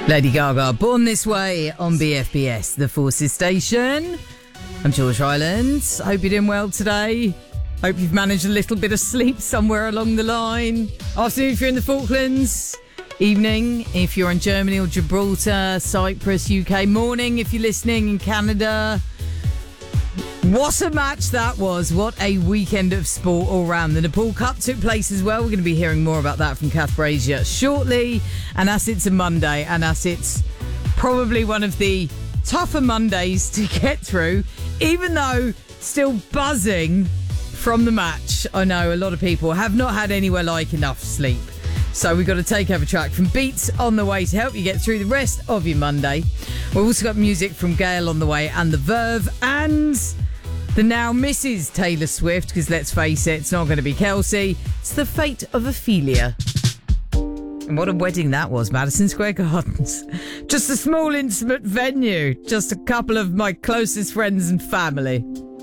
Lady Gaga, Born This Way on BFBS, the Forces Station. I'm George Ryland. Hope you're doing well today. Hope you've managed a little bit of sleep somewhere along the line. Afternoon if you're in the Falklands. Evening if you're in Germany or Gibraltar, Cyprus, UK. Morning if you're listening in Canada. What a match that was. What a weekend of sport all round. The Nepal Cup took place as well. We're going to be hearing more about that from Kath Brazier shortly. And as it's a Monday, and as it's probably one of the tougher Mondays to get through, even though still buzzing from the match. I know a lot of people have not had anywhere like enough sleep. So we've got to take over track from Beats on the way to help you get through the rest of your Monday. We've also got music from Gail on the way and The Verve and the now Mrs. Taylor Swift, because let's face it, it's not going to be Kelsey. It's the fate of Ophelia. And what a wedding that was, Madison Square Gardens. Just a small, intimate venue. Just a couple of my closest friends and family.